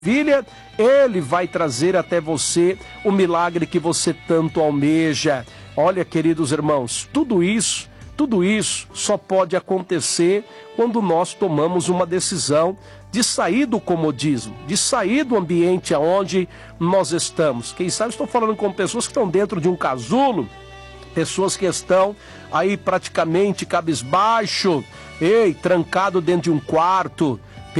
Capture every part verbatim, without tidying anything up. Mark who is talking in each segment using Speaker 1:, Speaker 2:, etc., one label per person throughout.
Speaker 1: maravilha, Ele vai trazer até você o milagre que você tanto almeja. Olha, queridos irmãos, tudo isso, tudo isso só pode acontecer quando nós tomamos uma decisão de sair do comodismo, de sair do ambiente onde nós estamos. Quem sabe estou falando com pessoas que estão dentro de um casulo, pessoas que estão aí praticamente cabisbaixo, ei, trancado dentro de um quarto,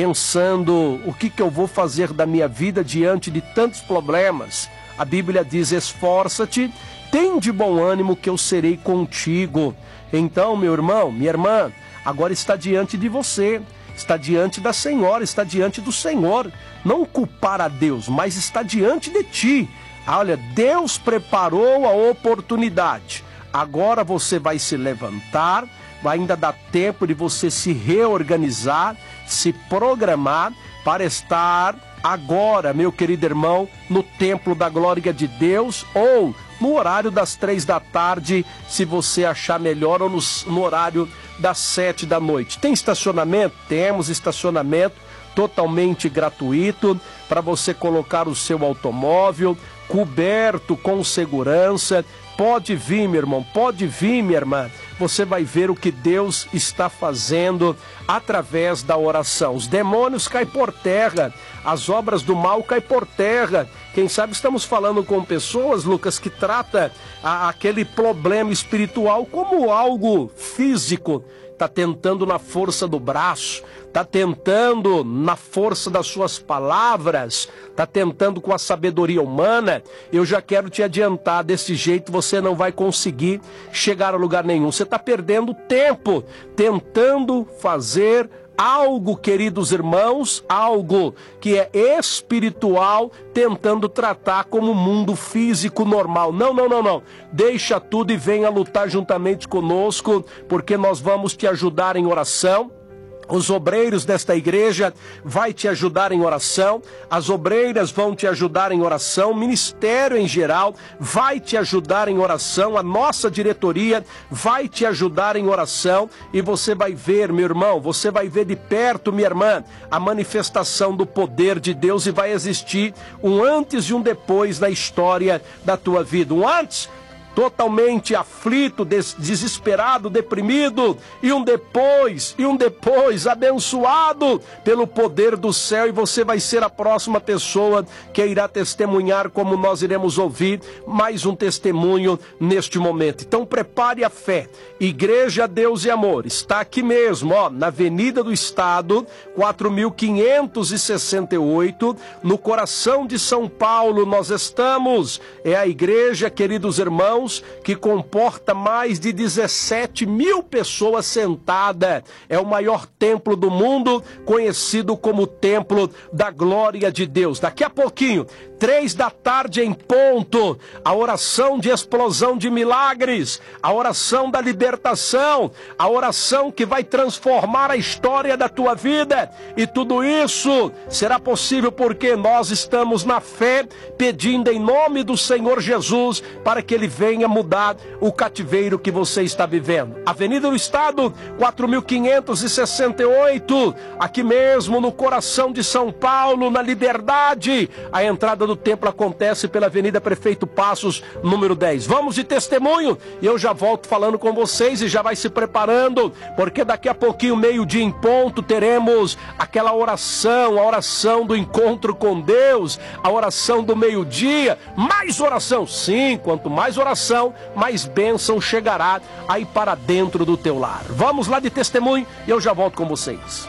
Speaker 1: pensando o que, que eu vou fazer da minha vida diante de tantos problemas. A Bíblia diz: esforça-te, tem de bom ânimo que eu serei contigo. Então, meu irmão, minha irmã, agora está diante de você, está diante da Senhora, está diante do Senhor. Não culpar a Deus, mas está diante de ti. Olha, Deus preparou a oportunidade. Agora você vai se levantar, vai ainda dar tempo de você se reorganizar, se programar para estar agora, meu querido irmão, no templo da glória de Deus, ou no horário das três da tarde, se você achar melhor, ou no, no horário das sete da noite. Tem estacionamento? Temos estacionamento totalmente gratuito para você colocar o seu automóvel coberto com segurança. Pode vir, meu irmão, pode vir, minha irmã. Você vai ver o que Deus está fazendo através da oração. Os demônios caem por terra, as obras do mal caem por terra. Quem sabe estamos falando com pessoas, Lucas, que trata a, aquele problema espiritual como algo físico. Está tentando na força do braço, está tentando na força das suas palavras, está tentando com a sabedoria humana. Eu já quero te adiantar, desse jeito você não vai conseguir chegar a lugar nenhum. Você está perdendo tempo tentando fazer algo, queridos irmãos, algo que é espiritual, tentando tratar como mundo físico normal. Não, não, não, não. Deixa tudo e venha lutar juntamente conosco, porque nós vamos te ajudar em oração. Os obreiros desta igreja vai te ajudar em oração, as obreiras vão te ajudar em oração, o ministério em geral vai te ajudar em oração, a nossa diretoria vai te ajudar em oração, e você vai ver, meu irmão, você vai ver de perto, minha irmã, a manifestação do poder de Deus, e vai existir um antes e um depois na história da tua vida. Um antes totalmente aflito, des- desesperado, deprimido, e um depois, e um depois abençoado pelo poder do céu, e você vai ser a próxima pessoa que irá testemunhar, como nós iremos ouvir mais um testemunho neste momento. Então prepare a fé. Igreja Deus e Amor está aqui mesmo, ó, na Avenida do Estado, quatro mil quinhentos e sessenta e oito, no coração de São Paulo. Nós estamos, é a igreja, queridos irmãos, que comporta mais de dezessete mil pessoas sentadas. É o maior templo do mundo, conhecido como Templo da Glória de Deus. Daqui a pouquinho, três da tarde em ponto, a oração de explosão de milagres, a oração da libertação, a oração que vai transformar a história da tua vida. E tudo isso será possível porque nós estamos na fé, pedindo em nome do Senhor Jesus, para que Ele venha venha mudar o cativeiro que você está vivendo. Avenida do Estado, quatro mil quinhentos e sessenta e oito, aqui mesmo no coração de São Paulo, na Liberdade. A entrada do templo acontece pela Avenida Prefeito Passos, número dez. Vamos de testemunho, e eu já volto falando com vocês, e já vai se preparando, porque daqui a pouquinho, meio-dia em ponto, teremos aquela oração, a oração do encontro com Deus, a oração do meio-dia. Mais oração, sim, quanto mais oração, mais bênção chegará aí para dentro do teu lar. Vamos lá de testemunho, e eu já volto com vocês.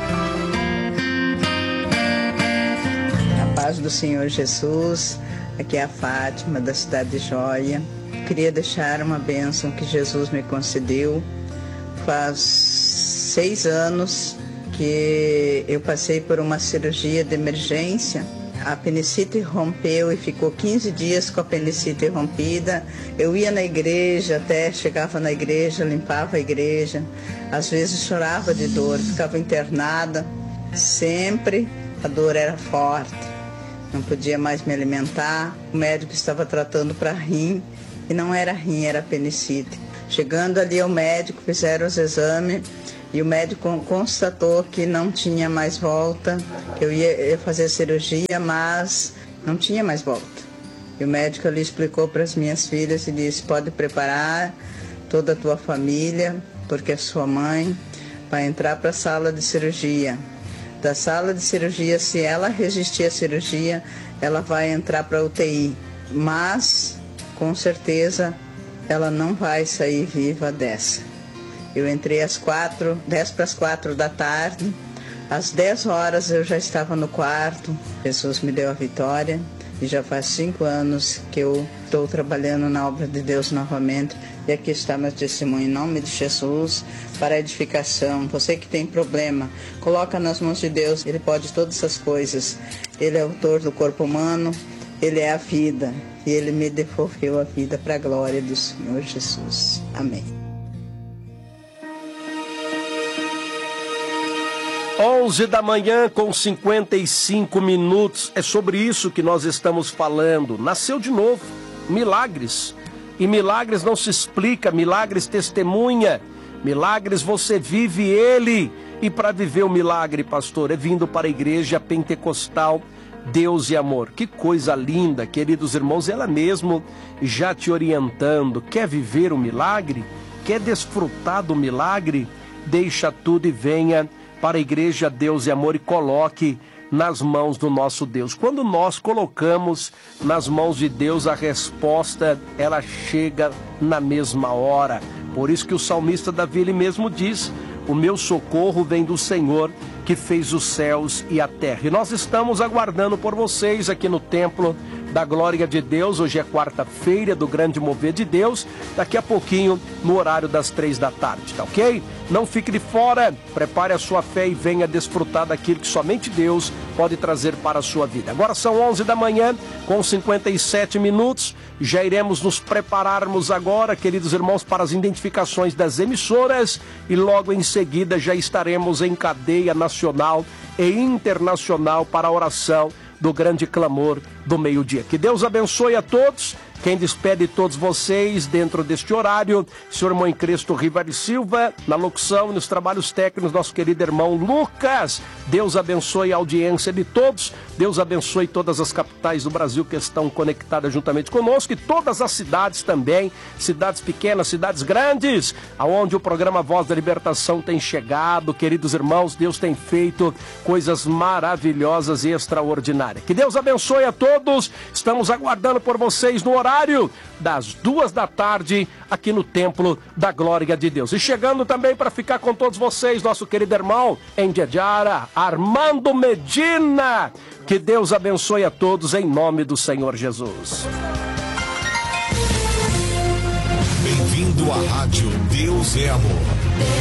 Speaker 2: A paz do Senhor Jesus. Aqui é a Fátima, da cidade de Joia. Queria deixar uma bênção que Jesus me concedeu. Faz seis anos que eu passei por uma cirurgia de emergência. A apendicite rompeu e ficou quinze dias com a apendicite rompida. Eu ia na igreja, até chegava na igreja, limpava a igreja. Às vezes chorava de dor, ficava internada. Sempre a dor era forte. Não podia mais me alimentar. O médico estava tratando para rim, e não era rim, era apendicite. Chegando ali ao médico, fizeram os exames, E o médico constatou que não tinha mais volta, que eu ia, ia fazer a cirurgia, mas não tinha mais volta. E o médico ali explicou para as minhas filhas e disse: pode preparar toda a tua família, porque a sua mãe vai entrar para a sala de cirurgia. Da sala de cirurgia, se ela resistir à cirurgia, ela vai entrar para a U T I. Mas, com certeza, ela não vai sair viva dessa. Eu entrei às quatro, dez para as quatro da tarde. Às dez horas eu já estava no quarto. Jesus me deu a vitória. E já faz cinco anos que eu estou trabalhando na obra de Deus novamente. E aqui está meu testemunho em nome de Jesus, para a edificação. Você que tem problema, coloca nas mãos de Deus. Ele pode todas essas coisas. Ele é o autor do corpo humano, Ele é a vida. E Ele me devolveu a vida para a glória do Senhor Jesus. Amém.
Speaker 1: onze da manhã com cinquenta e cinco minutos. É sobre isso que nós estamos falando. Nasceu de novo. Milagres. E milagres não se explica, milagres testemunha. Milagres você vive ele. E para viver o milagre, pastor, é vindo para a igreja pentecostal Deus e Amor. Que coisa linda, queridos irmãos. Ela mesmo já te orientando. Quer viver o milagre? Quer desfrutar do milagre? Deixa tudo e venha para a igreja Deus e Amor e coloque nas mãos do nosso Deus. Quando nós colocamos nas mãos de Deus, a resposta, ela chega na mesma hora. Por isso que o salmista Davi, ele mesmo diz: o meu socorro vem do Senhor, que fez os céus e a terra. E nós estamos aguardando por vocês aqui no Templo da Glória de Deus. Hoje é quarta-feira do Grande Mover de Deus. Daqui a pouquinho, no horário das três da tarde, tá ok? Não fique de fora, prepare a sua fé e venha desfrutar daquilo que somente Deus pode trazer para a sua vida. Agora são onze da manhã, com cinquenta e sete minutos. Já iremos nos prepararmos agora, queridos irmãos, para as identificações das emissoras e logo em seguida já estaremos em cadeia nacional e internacional para a oração do grande clamor do meio-dia. Que Deus abençoe a todos. Quem despede todos vocês dentro deste horário, senhor irmão Cristo Rivari Silva, na locução e nos trabalhos técnicos, nosso querido irmão Lucas. Deus abençoe a audiência de todos. Deus abençoe todas as capitais do Brasil que estão conectadas juntamente conosco e todas as cidades também, cidades pequenas, cidades grandes, aonde o programa Voz da Libertação tem chegado. Queridos irmãos, Deus tem feito coisas maravilhosas e extraordinárias. Que Deus abençoe a todos. Estamos aguardando por vocês no horário das duas da tarde aqui no Templo da Glória de Deus. E chegando também para ficar com todos vocês, nosso querido irmão em Jedara, Armando Medina. Que Deus abençoe a todos em nome do Senhor Jesus.
Speaker 3: Bem-vindo à Rádio Deus é Amor.